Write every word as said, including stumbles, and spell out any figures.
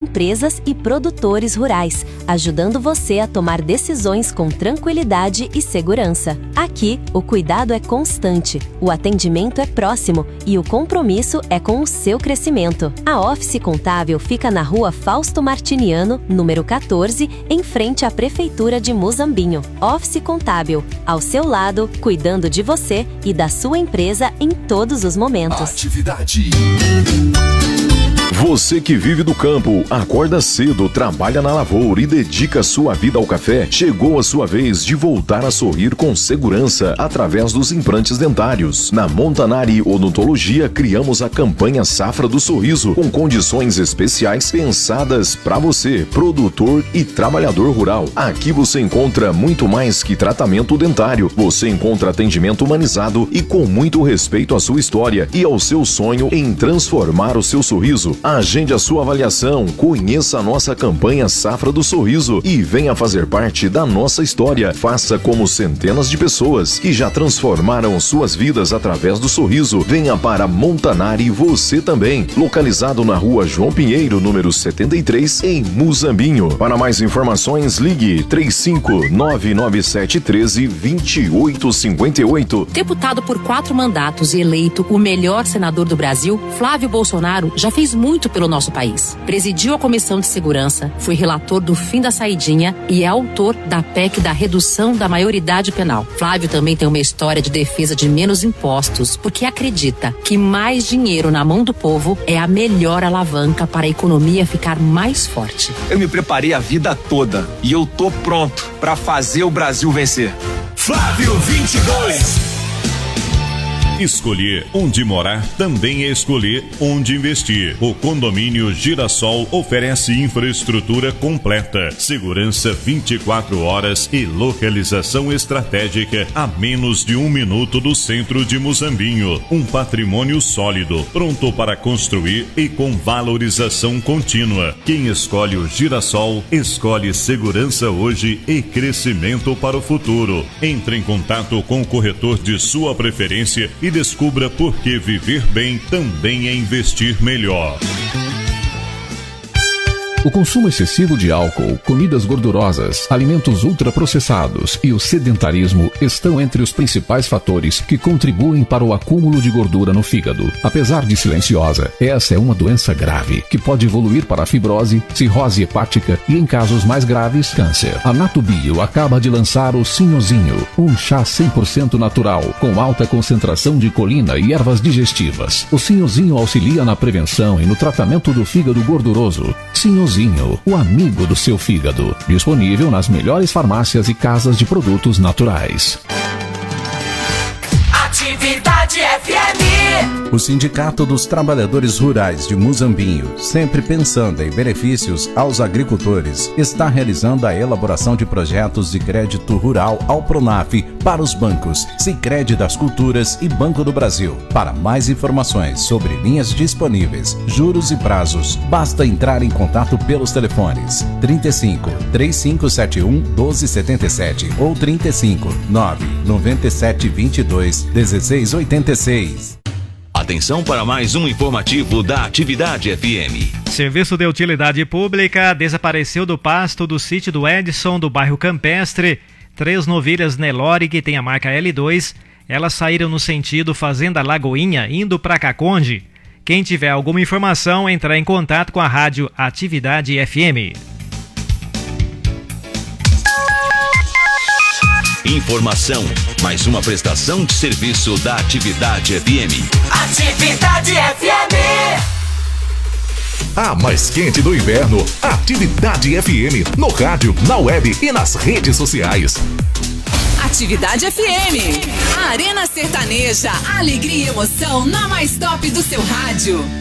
empresas e produtores rurais, ajudando você a tomar decisões com tranquilidade e segurança. Aqui, o cuidado é constante, o atendimento é próximo e o compromisso é com o seu crescimento. A Office Contábil fica na Rua Fausto Martiniano, número quatorze, em frente à Prefeitura de Muzambinho. Office Contábil, ao seu lado, cuidando de você e da sua empresa em todos os momentos. Atividade. Você que vive do campo, acorda cedo, trabalha na lavoura e dedica sua vida ao café, chegou a sua vez de voltar a sorrir com segurança através dos implantes dentários. Na Montanari Odontologia, criamos a campanha Safra do Sorriso, com condições especiais pensadas para você, produtor e trabalhador rural. Aqui você encontra muito mais que tratamento dentário. Você encontra atendimento humanizado e com muito respeito à sua história e ao seu sonho em transformar o seu sorriso. Agende a sua avaliação, conheça a nossa campanha Safra do Sorriso e venha fazer parte da nossa história. Faça como centenas de pessoas que já transformaram suas vidas através do sorriso. Venha para Montanari você também, localizado na Rua João Pinheiro, número setenta e três, em Muzambinho. Para mais informações, ligue três cinco nove nove sete um três dois oito cinco oito. Deputado por quatro mandatos e eleito o melhor senador do Brasil, Flávio Bolsonaro já fez muito pelo nosso país. Presidiu a Comissão de Segurança, foi relator do fim da saidinha e é autor da P E C da redução da maioridade penal. Flávio também tem uma história de defesa de menos impostos, porque acredita que mais dinheiro na mão do povo é a melhor alavanca para a economia ficar mais forte. Eu me preparei a vida toda e eu tô pronto para fazer o Brasil vencer. Flávio vinte e dois. Escolher onde morar também é escolher onde investir. O Condomínio Girassol oferece infraestrutura completa, segurança vinte e quatro horas e localização estratégica a menos de um minuto do centro de Muzambinho. Um patrimônio sólido, pronto para construir e com valorização contínua. Quem escolhe o Girassol, escolhe segurança hoje e crescimento para o futuro. Entre em contato com o corretor de sua preferência e descubra por que viver bem também é investir melhor. O consumo excessivo de álcool, comidas gordurosas, alimentos ultraprocessados e o sedentarismo estão entre os principais fatores que contribuem para o acúmulo de gordura no fígado. Apesar de silenciosa, essa é uma doença grave que pode evoluir para fibrose, cirrose hepática e, em casos mais graves, câncer. A Natubio acaba de lançar o Sinhozinho, um chá cem por cento natural, com alta concentração de colina e ervas digestivas. O Sinhozinho auxilia na prevenção e no tratamento do fígado gorduroso. Sinhozinho, o amigo do seu fígado. Disponível nas melhores farmácias e casas de produtos naturais. Atividade F M. O Sindicato dos Trabalhadores Rurais de Muzambinho, sempre pensando em benefícios aos agricultores, está realizando a elaboração de projetos de crédito rural ao Pronaf para os bancos Sicredi das Culturas e Banco do Brasil. Para mais informações sobre linhas disponíveis, juros e prazos, basta entrar em contato pelos telefones trinta e cinco, trinta e cinco setenta e um, doze setenta e sete ou trinta e cinco, nove noventa e sete vinte e dois, dezesseis oitenta e seis. Atenção para mais um informativo da Atividade F M. Serviço de utilidade pública desapareceu do pasto do sítio do Edson, do bairro Campestre. Três novilhas Nelore, que tem a marca L dois, elas saíram no sentido Fazenda Lagoinha, indo para Caconde. Quem tiver alguma informação, entrar em contato com a rádio Atividade F M. Informação, mais uma prestação de serviço da Atividade F M. Atividade F M. A mais quente do inverno, Atividade F M, no rádio, na web e nas redes sociais. Atividade F M, a Arena Sertaneja, alegria e emoção na mais top do seu rádio.